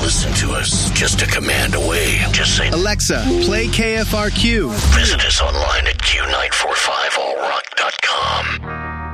listen to us just a command away. Just say, Alexa, play KFRQ. Visit us online at Q9.